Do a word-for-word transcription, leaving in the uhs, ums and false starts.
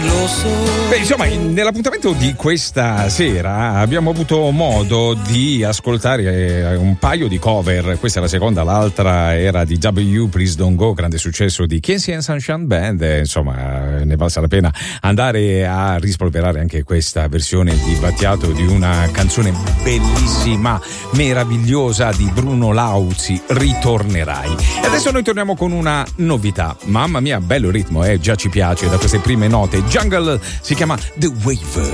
lo so. Beh, insomma, nell'appuntamento di questa sera abbiamo avuto modo di ascoltare un paio di cover. Questa è la seconda, l'altra era di W Please Don't Go, grande successo di K C and Sunshine Band. E, insomma, ne valsa la pena andare a rispolverare anche questa versione di Battiato di una canzone bellissima, meravigliosa di Bruno Lauzi, Ritornerai. E adesso noi torniamo con una novità. Mamma mia, bello ritmo, eh, già ci piace da queste prime note. Jungle si chiama The Wave.